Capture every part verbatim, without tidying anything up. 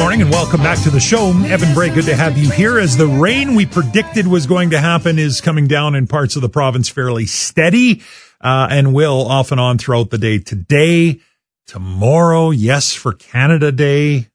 morning and welcome back to the show. Evan Bray, good to have you here. As the rain we predicted was going to happen is coming down in parts of the province fairly steady uh, and will off and on throughout the day today, tomorrow. Yes, for Canada Day.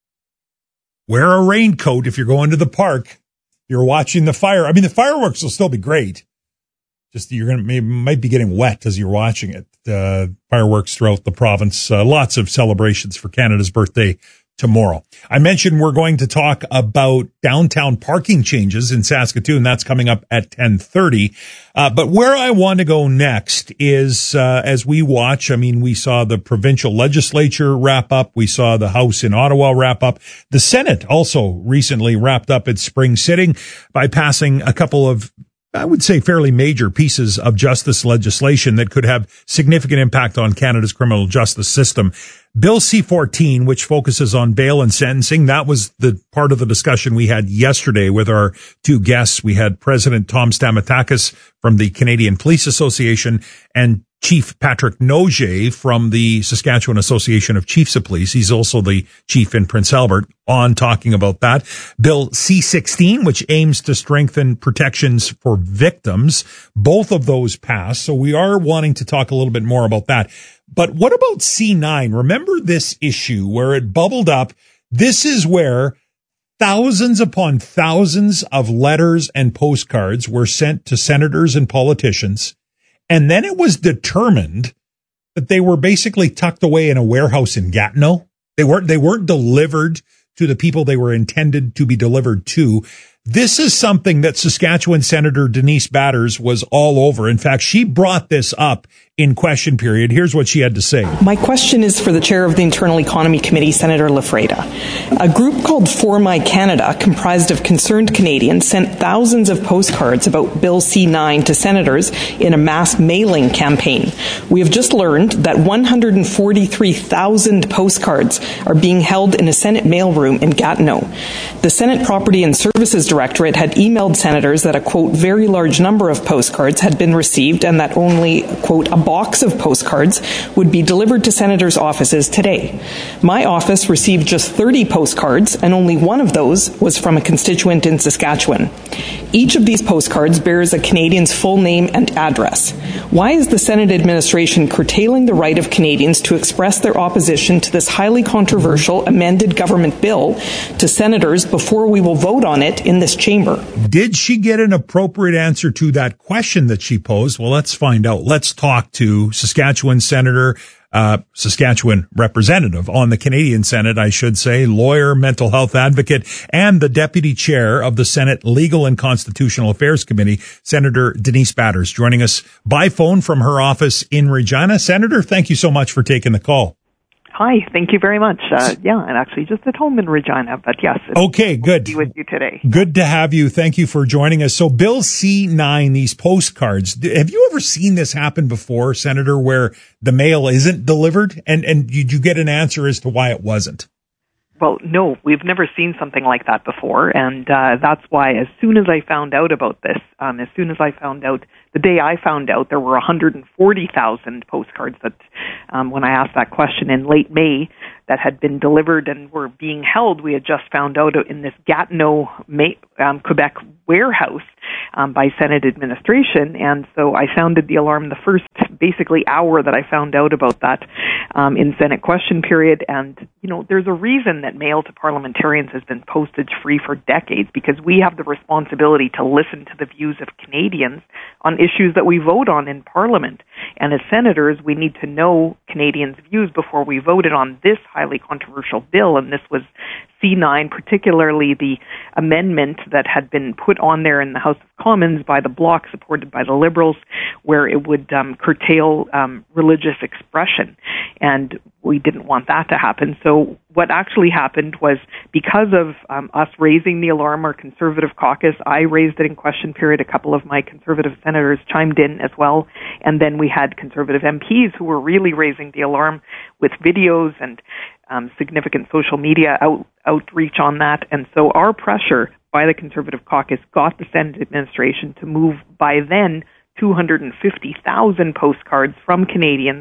Wear a raincoat if you're going to the park. You're watching the fire. I mean, the fireworks will still be great. Just you're going to maybe might be getting wet as you're watching it. Uh, fireworks throughout the province. Uh, lots of celebrations for Canada's birthday tomorrow. I mentioned we're going to talk about downtown parking changes in Saskatoon. That's coming up at ten thirty. Uh, but where I want to go next is, uh, as we watch, I mean, we saw the provincial legislature wrap up. We saw the House in Ottawa wrap up. The Senate also recently wrapped up its spring sitting by passing a couple of, I would say, fairly major pieces of justice legislation that could have significant impact on Canada's criminal justice system. Bill C fourteen, which focuses on bail and sentencing, that was the part of the discussion we had yesterday with our two guests. We had President Tom Stamatakis from the Canadian Police Association and Chief Patrick Nogier from the Saskatchewan Association of Chiefs of Police. He's also the chief in Prince Albert, on talking about that. Bill C sixteen, which aims to strengthen protections for victims. Both of those passed, so we are wanting to talk a little bit more about that. But what about C nine? Remember this issue where it bubbled up? This is where thousands upon thousands of letters and postcards were sent to senators and politicians. And then it was determined that they were basically tucked away in a warehouse in Gatineau. They weren't, they weren't delivered to the people they were intended to be delivered to. This is something that Saskatchewan Senator Denise Batters was all over. In fact, she brought this up in question period. Here's what she had to say. My question is for the chair of the Internal Economy Committee, Senator Lafreda. A group called For My Canada, comprised of concerned Canadians, sent thousands of postcards about Bill C nine to senators in a mass mailing campaign. We have just learned that one hundred forty-three thousand postcards are being held in a Senate mailroom in Gatineau. The Senate Property and Services Directorate had emailed senators that a, quote, very large number of postcards had been received and that only, quote, a box of postcards would be delivered to senators' offices today. My office received just thirty postcards, and only one of those was from a constituent in Saskatchewan. Each of these postcards bears a Canadian's full name and address. Why is the Senate administration curtailing the right of Canadians to express their opposition to this highly controversial amended government bill to senators before we will vote on it in this chamber? Did she get an appropriate answer to that question that she posed? Well, let's find out. Let's talk to Saskatchewan Senator, uh, Saskatchewan representative on the Canadian Senate, I should say, lawyer, mental health advocate, and the deputy chair of the Senate Legal and Constitutional Affairs Committee, Senator Denise Batters, joining us by phone from her office in Regina. Senator, thank you so much for taking the call. Hi, thank you very much. Uh, yeah, I'm actually just at home in Regina, but yes. Okay, good. To be with you today. Good to have you. Thank you for joining us. So Bill C nine, these postcards, have you ever seen this happen before, Senator, where the mail isn't delivered? And, and did you get an answer as to why it wasn't? Well, no, we've never seen something like that before, and uh, that's why as soon as I found out about this, um, as soon as I found out, the day I found out, there were one hundred forty thousand postcards that, um, when I asked that question in late May, that had been delivered and were being held. We had just found out in this Gatineau, um, Quebec warehouse um, by Senate administration, and so I sounded the alarm the first basically hour that I found out about that um, in Senate question period. And, you know, there's a reason that mail to parliamentarians has been postage free for decades, because we have the responsibility to listen to the views of Canadians on issues that we vote on in Parliament. And as senators, we need to know Canadians' views before we voted on this highly controversial bill. And this was C nine, particularly the amendment that had been put on there in the House of Commons by the Bloc, supported by the Liberals, where it would um, curtail um, religious expression. And we didn't want that to happen. So what actually happened was, because of um, us raising the alarm, our Conservative caucus, I raised it in question period, a couple of my Conservative senators chimed in as well, and then we had Conservative M Ps who were really raising the alarm with videos and um, significant social media out, outreach on that. And so our pressure by the Conservative caucus got the Senate administration to move by then two hundred fifty thousand postcards from Canadians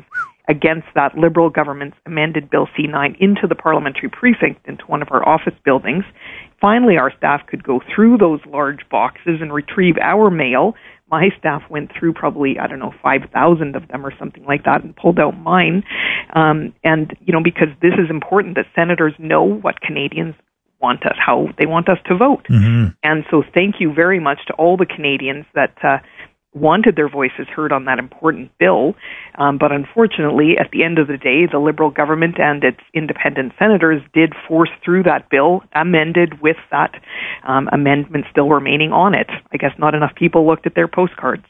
against that Liberal government's amended Bill C nine into the parliamentary precinct, into one of our office buildings. Finally, our staff could go through those large boxes and retrieve our mail. My staff went through probably, I don't know, five thousand of them or something like that and pulled out mine. Um, and, you know, because this is important that senators know what Canadians want us, how they want us to vote. Mm-hmm. And so thank you very much to all the Canadians that uh, wanted their voices heard on that important bill. Um, but unfortunately, at the end of the day, the Liberal government and its independent senators did force through that bill, amended with that um, amendment still remaining on it. I guess not enough people looked at their postcards.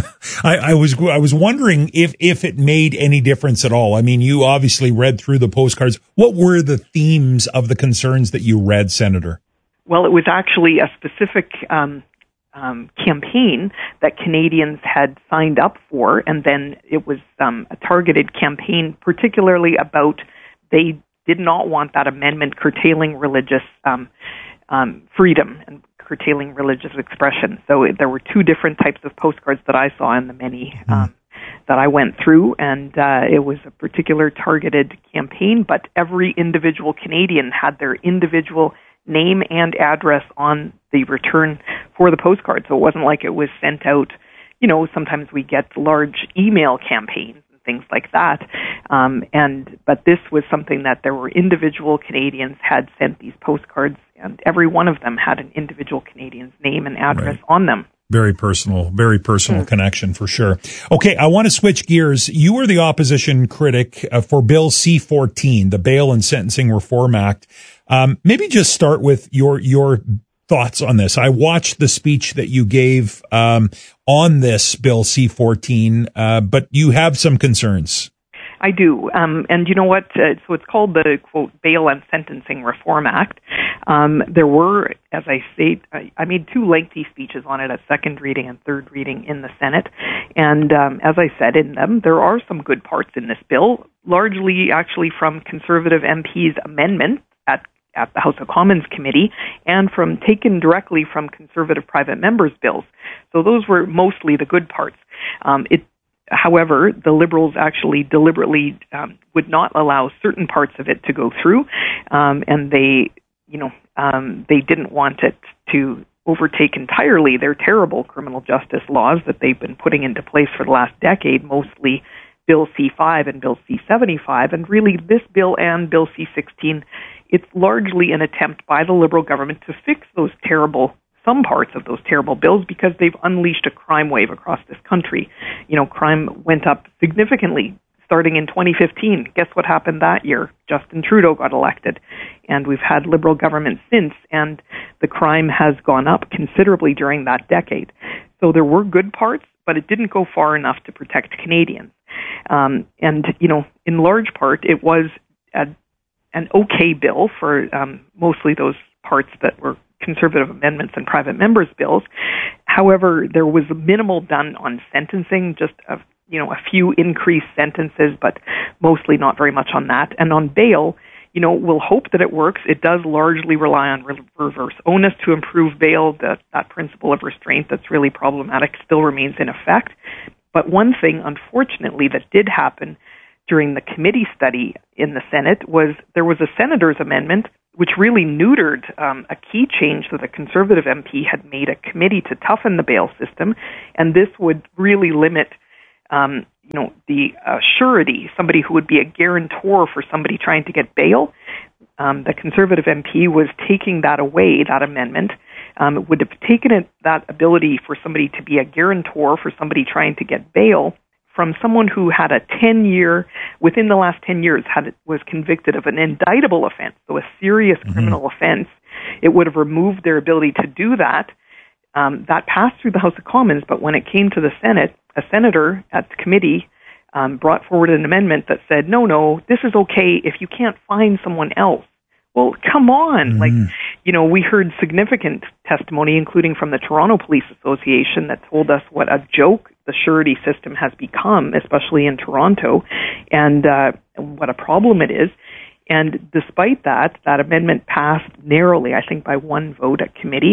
I, I was I was wondering if, if it made any difference at all. I mean, you obviously read through the postcards. What were the themes of the concerns that you read, Senator? Well, it was actually a specific um, um, campaign that Canadians had signed up for, and then it was um, a targeted campaign, particularly about they did not want that amendment curtailing religious um, um, freedom and curtailing religious expression. So there were two different types of postcards that I saw in the many um, that I went through, and uh, it was a particular targeted campaign, but every individual Canadian had their individual name and address on the return for the postcard. So it wasn't like it was sent out, you know, sometimes we get large email campaigns and things like that. Um, and but this was something that there were individual Canadians had sent these postcards, and every one of them had an individual Canadian's name and address right on them. Very personal, very personal mm. connection for sure. Okay, I want to switch gears. You were the opposition critic uh, for Bill C fourteen, the Bail and Sentencing Reform Act. Um, maybe just start with your your thoughts on this. I watched the speech that you gave um, on this Bill C fourteen, uh, but you have some concerns. I do. Um, and you know what? Uh, so it's called the, quote, Bail and Sentencing Reform Act. Um, there were, as I say, I, I made two lengthy speeches on it, a second reading and third reading in the Senate. And um, as I said in them, there are some good parts in this bill, largely actually from Conservative M Ps' amendment at at the House of Commons Committee, and from taken directly from Conservative private members' bills. So those were mostly the good parts. Um, it However, the Liberals actually deliberately um, would not allow certain parts of it to go through, um, and they, you know, um, they didn't want it to overtake entirely their terrible criminal justice laws that they've been putting into place for the last decade, mostly Bill C five and Bill C seventy-five, and really this bill and Bill C sixteen, it's largely an attempt by the Liberal government to fix those terrible some parts of those terrible bills because they've unleashed a crime wave across this country. You know, crime went up significantly starting in twenty fifteen. Guess what happened that year? Justin Trudeau got elected. And we've had Liberal government since, and the crime has gone up considerably during that decade. So there were good parts, but it didn't go far enough to protect Canadians. Um, and, you know, in large part, it was a, an okay bill for um, mostly those parts that were Conservative amendments and private members' bills. However, there was minimal done on sentencing, just a, you know, a few increased sentences, but mostly not very much on that. And on bail, you know, we'll hope that it works. It does largely rely on re- reverse onus to improve bail. That, that principle of restraint that's really problematic still remains in effect. But one thing, unfortunately, that did happen during the committee study in the Senate was there was a senator's amendment which really neutered um, a key change that a Conservative M P had made a committee to toughen the bail system, and this would really limit, um, you know, the uh, surety, somebody who would be a guarantor for somebody trying to get bail. Um, the Conservative M P was taking that away, that amendment. Um, it would have taken it, that ability for somebody to be a guarantor for somebody trying to get bail from someone who had a ten-year, within the last ten years, had was convicted of an indictable offense, so a serious mm-hmm. criminal offense. It would have removed their ability to do that. Um, that passed through the House of Commons, but when it came to the Senate, a senator at the committee um, brought forward an amendment that said, no, no, this is okay if you can't find someone else. Well, come on. Mm-hmm. Like, you know, we heard significant testimony, including from the Toronto Police Association, that told us what a joke the surety system has become, especially in Toronto, and uh, what a problem it is. And despite that, that amendment passed narrowly, I think by one vote at committee.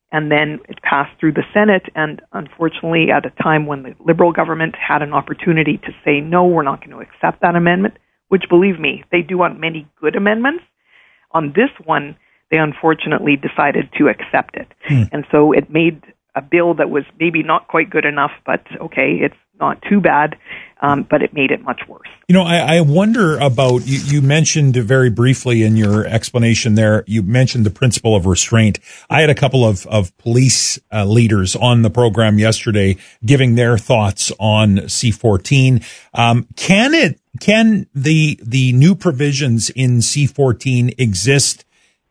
and then it passed through the Senate, and unfortunately at a time when the Liberal government had an opportunity to say, no, we're not going to accept that amendment, which, believe me, they do on many good amendments. On this one, they unfortunately decided to accept it. Hmm. And so it made a bill that was maybe not quite good enough, but okay, it's not too bad, um, but it made it much worse. You know, I, I wonder about, you, you mentioned very briefly in your explanation there, you mentioned the principle of restraint. I had a couple of, of police uh, leaders on the program yesterday giving their thoughts on C fourteen. Um, can it, can the, the new provisions in C fourteen exist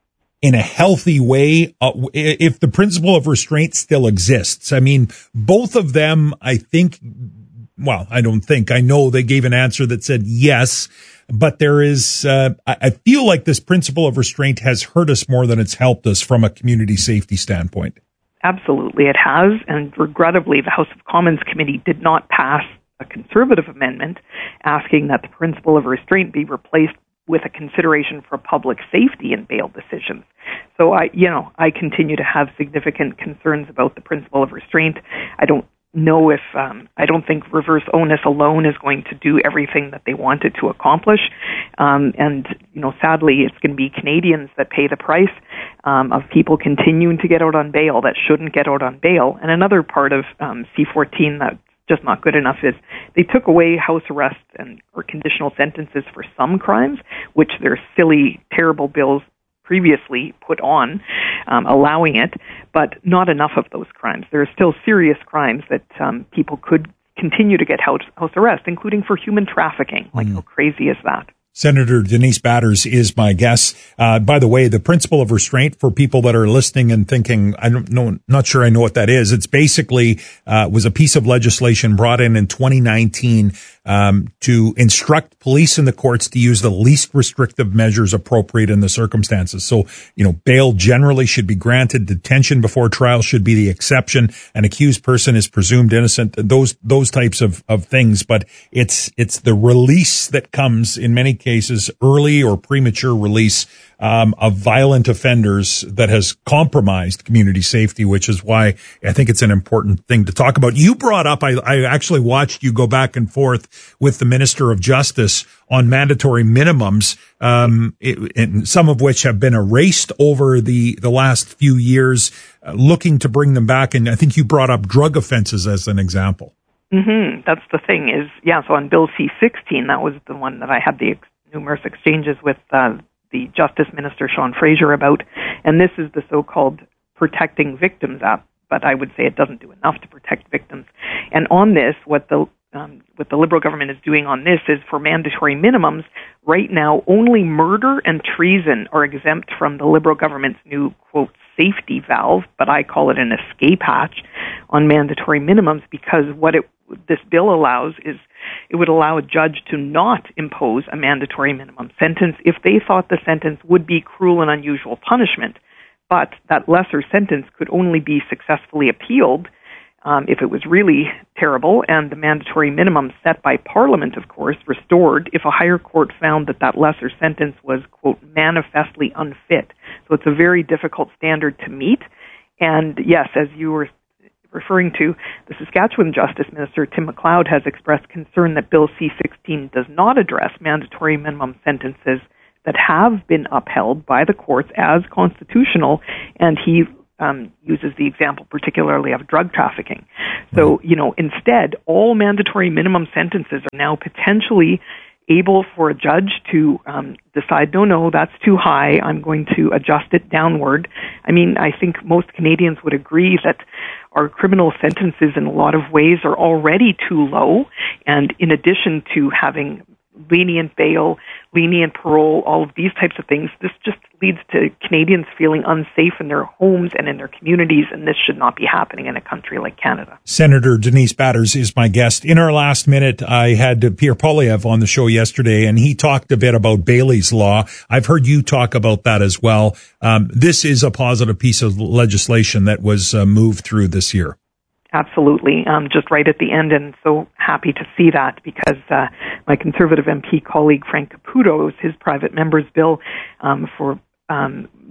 in a healthy way, uh, if the principle of restraint still exists? I mean, both of them, I think, well, I don't think, I know they gave an answer that said yes, but there is, uh, I feel like this principle of restraint has hurt us more than it's helped us from a community safety standpoint. Absolutely, it has, and regrettably, the House of Commons Committee did not pass a Conservative amendment asking that the principle of restraint be replaced with a consideration for public safety in bail decisions. So I, you know, I continue to have significant concerns about the principle of restraint. I don't know if, um, I don't think reverse onus alone is going to do everything that they wanted to accomplish. Um, and, you know, sadly, it's going to be Canadians that pay the price um, of people continuing to get out on bail that shouldn't get out on bail. And another part of um, C fourteen that just not good enough is they took away house arrest and or conditional sentences for some crimes, which their silly, terrible bills previously put on, um, allowing it, but not enough of those crimes. There are still serious crimes that um, people could continue to get house, house arrest, including for human trafficking. Like, mm. how crazy is that? Senator Denise Batters is my guest. Uh, by the way, the principle of restraint, for people that are listening and thinking, I don't know, not sure I know what that is. It's basically, uh, was a piece of legislation brought in in twenty nineteen, um, to instruct police and the courts to use the least restrictive measures appropriate in the circumstances. So, you know, bail generally should be granted. Detention before trial should be the exception. An accused person is presumed innocent. Those, those types of, of things. But it's, it's the release that comes in many cases, early or premature release um, of violent offenders that has compromised community safety, which is why I think it's an important thing to talk about. You brought up, I, I actually watched you go back and forth with the Minister of Justice on mandatory minimums, um, it, and some of which have been erased over the, the last few years, uh, looking to bring them back. And I think you brought up drug offenses as an example. Mm-hmm. That's the thing is, yeah, so on Bill C sixteen, that was the one that I had the ex- numerous exchanges with uh, the Justice Minister, Sean Fraser, about, and this is the so-called Protecting Victims Act, but I would say it doesn't do enough to protect victims. And on this, what the um, what the Liberal government is doing on this is for mandatory minimums, right now only murder and treason are exempt from the Liberal government's new, quote, safety valve, but I call it an escape hatch on mandatory minimums, because what it this bill allows is it would allow a judge to not impose a mandatory minimum sentence if they thought the sentence would be cruel and unusual punishment. But that lesser sentence could only be successfully appealed um, if it was really terrible, and the mandatory minimum set by Parliament, of course, restored if a higher court found that that lesser sentence was, quote, manifestly unfit. So it's a very difficult standard to meet. And yes, as you were referring to, the Saskatchewan Justice Minister, Tim MacLeod, has expressed concern that Bill C sixteen does not address mandatory minimum sentences that have been upheld by the courts as constitutional, and he um, uses the example particularly of drug trafficking. So, you know, instead, all mandatory minimum sentences are now potentially able for a judge to um, decide, no, no, that's too high, I'm going to adjust it downward. I mean, I think most Canadians would agree that our criminal sentences in a lot of ways are already too low, and in addition to having lenient bail, lenient parole, all of these types of things, this just leads to Canadians feeling unsafe in their homes and in their communities, and this should not be happening in a country like Canada. Senator Denise Batters is my guest. In our last minute, I had Pierre Poilievre on the show yesterday, and he talked a bit about Bailey's Law. I've heard you talk about that as well. Um, this is a positive piece of legislation that was uh, moved through this year. Absolutely, um, just right at the end, and so happy to see that, because uh, my Conservative M P colleague Frank Caputo, his private member's bill um, for um,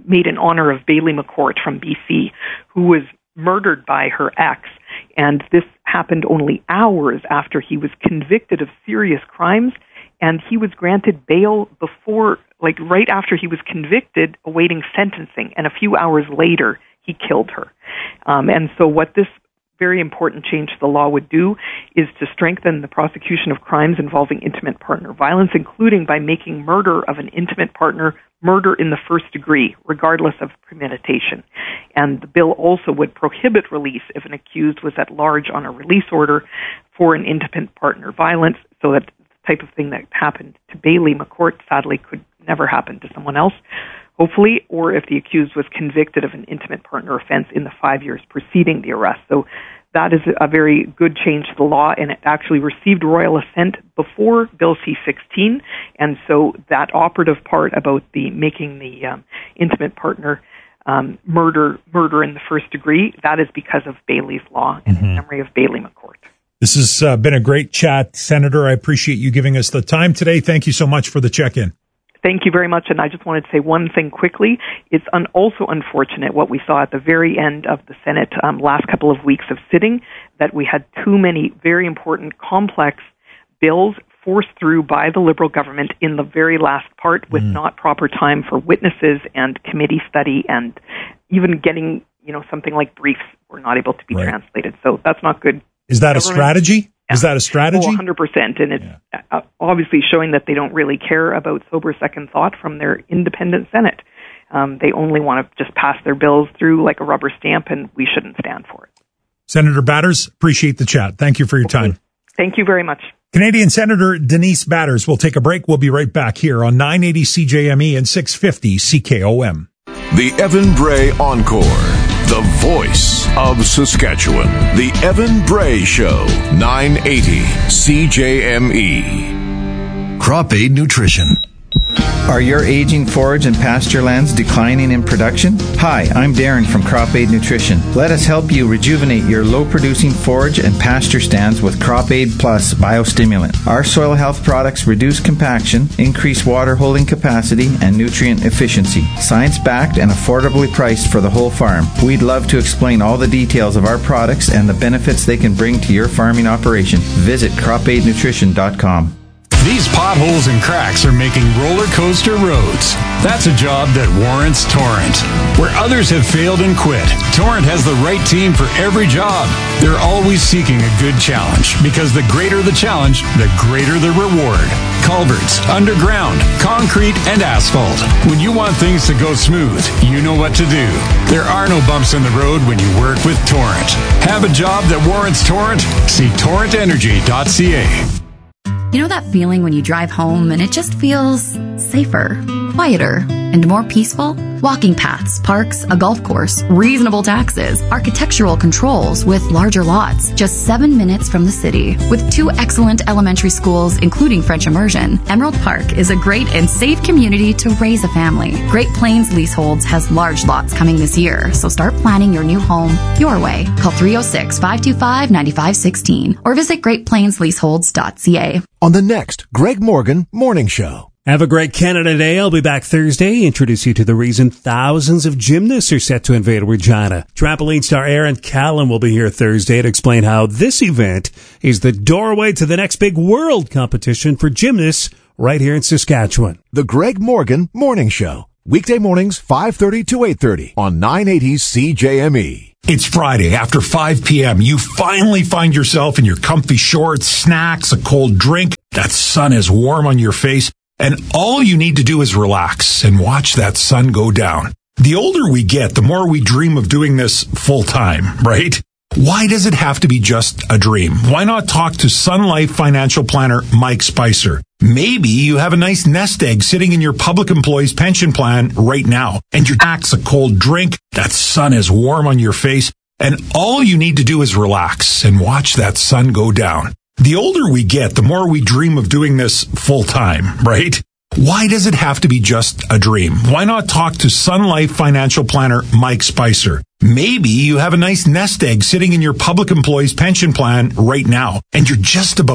made in honor of Bailey McCourt from B C, who was murdered by her ex. And this happened only hours after he was convicted of serious crimes, and he was granted bail before, like right after he was convicted, awaiting sentencing, and a few hours later, he killed her. Um, and so what this very important change to the law would do is to strengthen the prosecution of crimes involving intimate partner violence, including by making murder of an intimate partner murder in the first degree, regardless of premeditation. And the bill also would prohibit release if an accused was at large on a release order for an intimate partner violence, so that the type of thing that happened to Bailey McCourt sadly could never happen to someone else, hopefully, or if the accused was convicted of an intimate partner offense in the five years preceding the arrest. So that is a very good change to the law, and it actually received royal assent before Bill C sixteen, and so that operative part about the making the um, intimate partner um, murder murder in the first degree, that is because of Bailey's law and mm-hmm. in memory of Bailey McCourt. This has uh, been a great chat, Senator. I appreciate you giving us the time today. Thank you so much for the check-in. Thank you very much, and I just wanted to say one thing quickly. It's un- also unfortunate what we saw at the very end of the Senate um, last couple of weeks of sitting, that we had too many very important, complex bills forced through by the Liberal government in the very last part with mm. not proper time for witnesses and committee study, and even getting, you know, something like briefs were not able to be right. translated. So that's not good. Is that government. a strategy? Is that a strategy? Oh, one hundred percent. And it's yeah. obviously showing that they don't really care about sober second thought from their independent Senate. Um, they only want to just pass their bills through like a rubber stamp, and we shouldn't stand for it. Senator Batters, appreciate the chat. Thank you for your okay. time. Thank you very much. Canadian Senator Denise Batters. We'll take a break. We'll be right back here on nine eighty C J M E and six fifty C K O M. The Evan Bray Encore. The voice of Saskatchewan. The Evan Bray Show. nine eighty C J M E. Crop Aid Nutrition. Are your aging forage and pasture lands declining in production? Hi, I'm Darren from Crop Aid Nutrition. Let us help you rejuvenate your low-producing forage and pasture stands with Crop Aid Plus Biostimulant. Our soil health products reduce compaction, increase water holding capacity, and nutrient efficiency. Science-backed and affordably priced for the whole farm. We'd love to explain all the details of our products and the benefits they can bring to your farming operation. Visit crop aid nutrition dot com. These potholes and cracks are making roller coaster roads. That's a job that warrants Torrent. Where others have failed and quit, Torrent has the right team for every job. They're always seeking a good challenge, because the greater the challenge, the greater the reward. Culverts, underground, concrete, and asphalt. When you want things to go smooth, you know what to do. There are no bumps in the road when you work with Torrent. Have a job that warrants Torrent? See torrent energy dot c a. You know that feeling when you drive home and it just feels safer, quieter, and more peaceful? Walking paths, parks, a golf course, reasonable taxes, architectural controls with larger lots, just seven minutes from the city. With two excellent elementary schools, including French immersion, Emerald Park is a great and safe community to raise a family. Great Plains Leaseholds has large lots coming this year, so start planning your new home your way. Call three oh six, five two five, nine five one six or visit great plains leaseholds dot c a. On the next Greg Morgan Morning Show. Have a great Canada Day. I'll be back Thursday. Introduce you to the reason thousands of gymnasts are set to invade Regina. Trampoline star Aaron Callan will be here Thursday to explain how this event is the doorway to the next big world competition for gymnasts right here in Saskatchewan. The Greg Morgan Morning Show. Weekday mornings, five thirty to eight thirty on nine eighty C J M E. It's Friday after five p.m. You finally find yourself in your comfy shorts, snacks, a cold drink. That sun is warm on your face. And all you need to do is relax and watch that sun go down. The older we get, the more we dream of doing this full time, right? Why does it have to be just a dream? Why not talk to Sun Life financial planner Mike Spicer? Maybe you have a nice nest egg sitting in your public employee's pension plan right now, and your tax a cold drink, that sun is warm on your face, and all you need to do is relax and watch that sun go down. The older we get, the more we dream of doing this full time, right? Why does it have to be just a dream? Why not talk to Sun Life financial planner Mike Spicer? Maybe you have a nice nest egg sitting in your public employee's pension plan right now, and you're just about